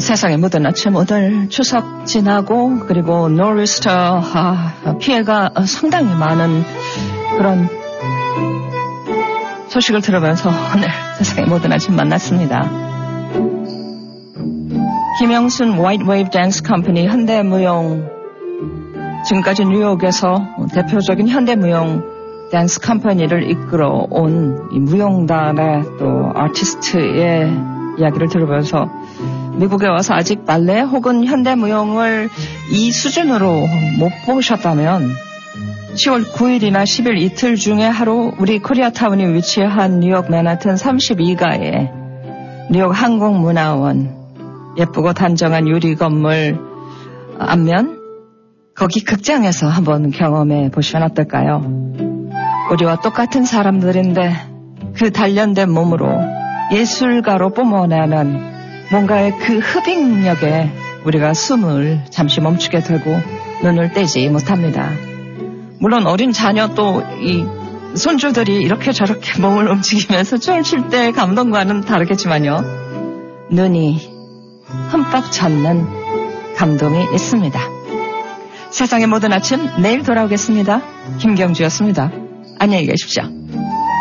세상의 모든 아침 오늘 추석 지나고 그리고 노르스터 피해가 상당히 많은 그런 소식을 들으면서 오늘 세상의 모든 아침 만났습니다. 김영순 White Wave Dance Company 현대무용 지금까지 뉴욕에서 대표적인 현대무용 댄스 컴퍼니를 이끌어온 이 무용단의 또 아티스트의 이야기를 들으면서 미국에 와서 아직 발레 혹은 현대무용을 이 수준으로 못 보셨다면 10월 9일이나 10일 이틀 중에 하루 우리 코리아타운이 위치한 뉴욕 맨하튼 32가에 뉴욕 항공문화원 예쁘고 단정한 유리 건물 앞면 거기 극장에서 한번 경험해 보시면 어떨까요? 우리와 똑같은 사람들인데 그 단련된 몸으로 예술가로 뿜어내는 뭔가의 그 흡입력에 우리가 숨을 잠시 멈추게 되고 눈을 떼지 못합니다. 물론 어린 자녀 또 이 손주들이 이렇게 저렇게 몸을 움직이면서 춤을 출 때 감동과는 다르겠지만요. 눈이 흠뻑 젖는 감동이 있습니다. 세상의 모든 아침 내일 돌아오겠습니다. 김경주였습니다. 안녕히 계십시오.